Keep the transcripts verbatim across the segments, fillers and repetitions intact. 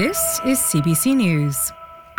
This is C B C News.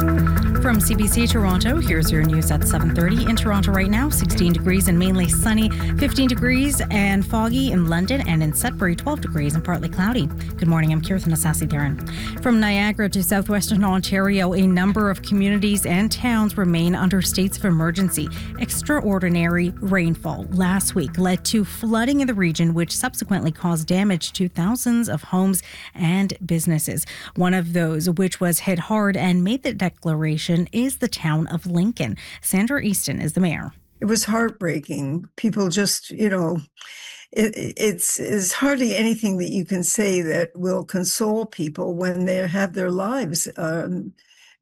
From C B C Toronto, here's your news at seven thirty. In Toronto right now, sixteen degrees and mainly sunny, fifteen degrees and foggy in London, and in Sudbury, twelve degrees and partly cloudy. Good morning, I'm Kirtan Asasi-Theron. From Niagara to southwestern Ontario, a number of communities and towns remain under states of emergency. Extraordinary rainfall last week led to flooding in the region, which subsequently caused damage to thousands of homes and businesses. One of those which was hit hard and made the declaration is the town of Lincoln. Sandra Easton is the mayor. It was heartbreaking. People just, you know, it, it's, it's hardly anything that you can say that will console people when they have their lives um,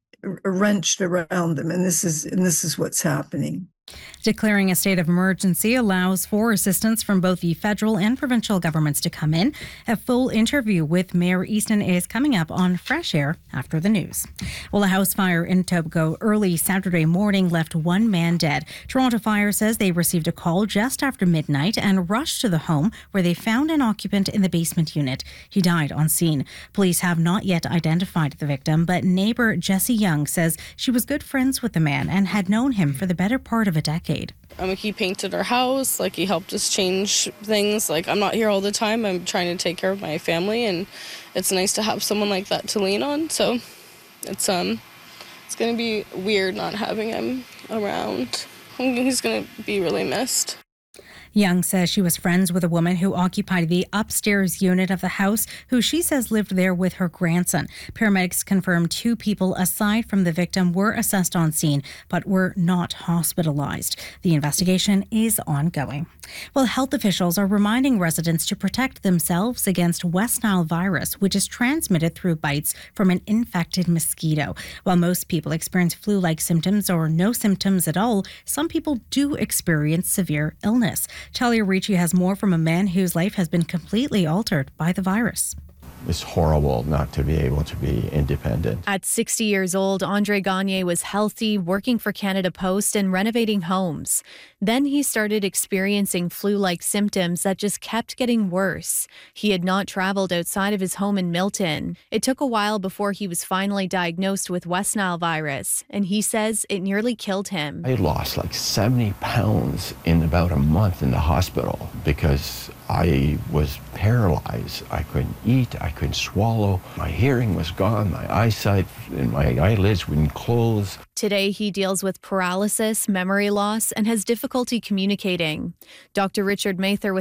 wrenched around them. And this is, and this is what's happening. Declaring a state of emergency allows for assistance from both the federal and provincial governments to come in. A full interview with Mayor Easton is coming up on Fresh Air after the news. Well, a house fire in Etobicoke early Saturday morning left one man dead. Toronto Fire says they received a call just after midnight and rushed to the home where they found an occupant in the basement unit. He died on scene. Police have not yet identified the victim, but neighbor Jessie Young says she was good friends with the man and had known him for the better part of a decade. Um, he painted our house, like he helped us change things. Like, I'm not here all the time. I'm trying to take care of my family, and it's nice to have someone like that to lean on. So it's um it's gonna be weird not having him around. He's gonna be really missed. Young says she was friends with a woman who occupied the upstairs unit of the house, who she says lived there with her grandson. Paramedics confirmed two people aside from the victim were assessed on scene, but were not hospitalized. The investigation is ongoing. Well, health officials are reminding residents to protect themselves against West Nile virus, which is transmitted through bites from an infected mosquito. While most people experience flu-like symptoms or no symptoms at all, some people do experience severe illness. Talia Ricci has more from a man whose life has been completely altered by the virus. It's horrible not to be able to be independent. At sixty years old, Andre Gagne was healthy, working for Canada Post and renovating homes. Then he started experiencing flu-like symptoms that just kept getting worse. He had not traveled outside of his home in Milton. It took a while before he was finally diagnosed with West Nile virus, and he says it nearly killed him. I lost like seventy pounds in about a month in the hospital because I was paralyzed. I couldn't eat, I couldn't swallow. My hearing was gone, my eyesight and my eyelids wouldn't close. Today, he deals with paralysis, memory loss, and has difficulty communicating. Doctor Richard Mather with